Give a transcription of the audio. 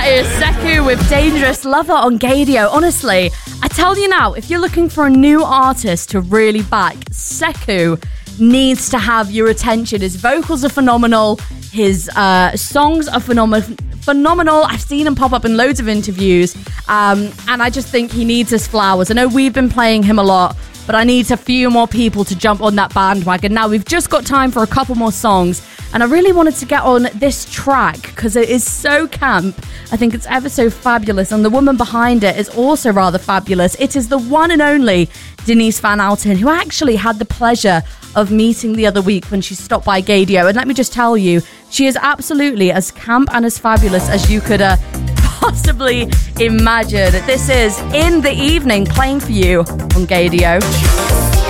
That is Sekou with Dangerous Lover on Gaydio. Honestly, I tell you now, if you're looking for a new artist to really back, Sekou needs to have your attention. His vocals are phenomenal. His songs are phenomenal. I've seen him pop up in loads of interviews. And I just think he needs his flowers. I know we've been playing him a lot, but I need a few more people to jump on that bandwagon. Now, we've just got time for a couple more songs. And I really wanted to get on this track because it is so camp. I think it's ever so fabulous. And the woman behind it is also rather fabulous. It is the one and only Denise Van Outen, who I actually had the pleasure of meeting the other week when she stopped by Gaydio. And let me just tell you, she is absolutely as camp and as fabulous as you could possibly imagine. This is In the Evening, playing for you on Gaydio.